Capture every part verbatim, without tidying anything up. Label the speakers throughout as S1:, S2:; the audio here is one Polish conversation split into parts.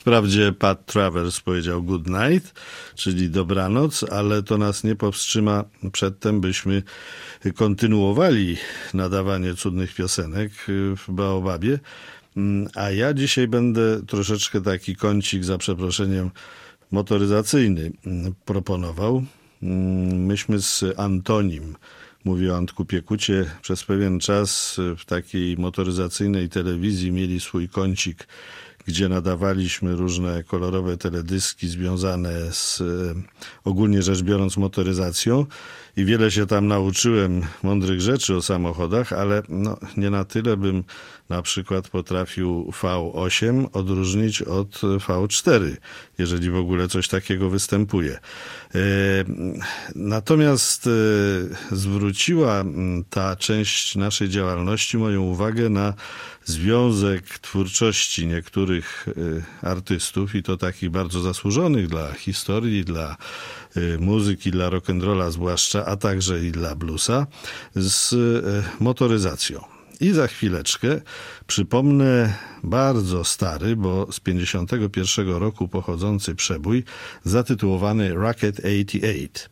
S1: Wprawdzie Pat Travers powiedział good night, czyli dobranoc, ale to nas nie powstrzyma przedtem, byśmy kontynuowali nadawanie cudnych piosenek w Baobabie. A ja dzisiaj będę troszeczkę taki kącik, za przeproszeniem, motoryzacyjny proponował. Myśmy z Antonim, mówię o Antku Piekucie, przez pewien czas w takiej motoryzacyjnej telewizji mieli swój kącik, gdzie nadawaliśmy różne kolorowe teledyski związane z, ogólnie rzecz biorąc, motoryzacją i wiele się tam nauczyłem mądrych rzeczy o samochodach, ale no, nie na tyle bym na przykład potrafił V osiem odróżnić od V cztery, jeżeli w ogóle coś takiego występuje. Natomiast zwróciła ta część naszej działalności moją uwagę na związek twórczości niektórych artystów i to takich bardzo zasłużonych dla historii, dla muzyki, dla rock'n'rolla zwłaszcza, a także i dla bluesa, z motoryzacją. I za chwileczkę przypomnę bardzo stary, bo z pięćdziesiątego pierwszego roku pochodzący przebój zatytułowany Rocket osiemdziesiąt osiem.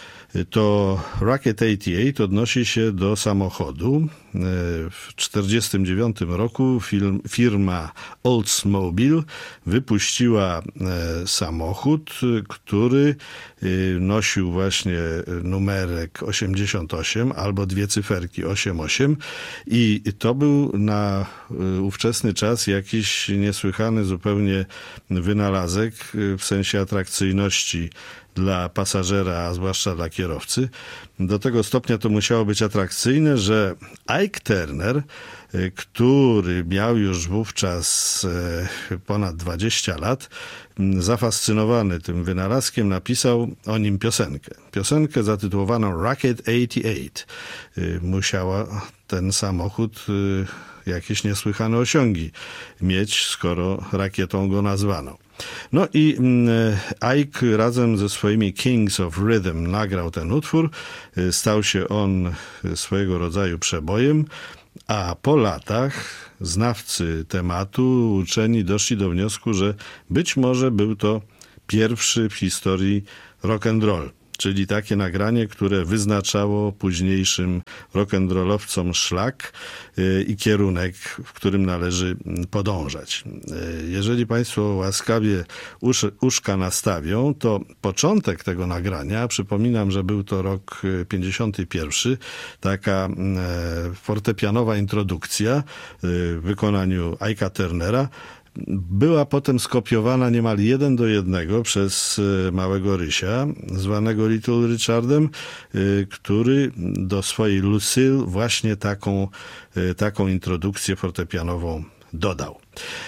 S1: To Rocket osiemdziesiąt osiem odnosi się do samochodu. W czterdziestym dziewiątym roku film, firma Oldsmobile wypuściła samochód, który nosił właśnie numerek osiemdziesiąt osiem albo dwie cyferki osiem osiem i to był na ówczesny czas jakiś niesłychany zupełnie wynalazek w sensie atrakcyjności dla pasażera, a zwłaszcza dla kierowcy. Do tego stopnia to musiało być atrakcyjne, że Ike Turner, który miał już wówczas ponad dwadzieścia lat, zafascynowany tym wynalazkiem, napisał o nim piosenkę. Piosenkę zatytułowaną Rocket osiemdziesiąt osiem. Musiała ten samochód jakieś niesłychane osiągi mieć, skoro rakietą go nazwano. No i Ike razem ze swoimi Kings of Rhythm nagrał ten utwór. Stał się on swojego rodzaju przebojem, a po latach znawcy tematu, uczeni doszli do wniosku, że być może był to pierwszy w historii rock'n'roll. Czyli takie nagranie, które wyznaczało późniejszym rock'n'rollowcom szlak i kierunek, w którym należy podążać. Jeżeli Państwo łaskawie usz, uszka nastawią, to początek tego nagrania, przypominam, że był to rok pięćdziesiąty pierwszy, taka fortepianowa introdukcja w wykonaniu Ike'a Turnera, była potem skopiowana niemal jeden do jednego przez małego Rysia, zwanego Little Richardem, który do swojej Lucille właśnie taką, taką introdukcję fortepianową dodał.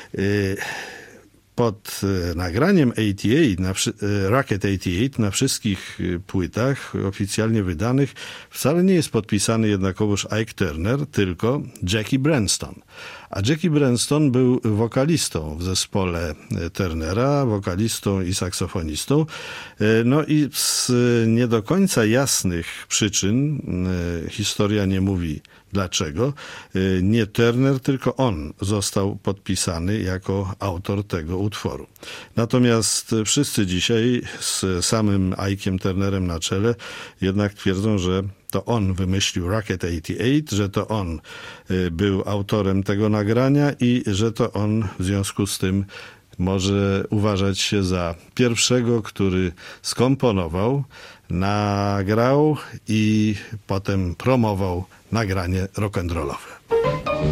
S1: Pod nagraniem osiemdziesiąt osiem, na, Rocket osiemdziesiąt osiem na wszystkich płytach oficjalnie wydanych wcale nie jest podpisany jednakowoż Ike Turner, tylko Jackie Branston. A Jackie Branston był wokalistą w zespole Turnera, wokalistą i saksofonistą. No i z nie do końca jasnych przyczyn, historia nie mówi dlaczego, nie Turner, tylko on został podpisany jako autor tego utworu. Natomiast wszyscy dzisiaj z samym Ike'iem Turnerem na czele jednak twierdzą, że to on wymyślił Rocket osiemdziesiąt osiem, że to on był autorem tego nagrania i że to on w związku z tym może uważać się za pierwszego, który skomponował, nagrał i potem promował nagranie rock'n'rollowe.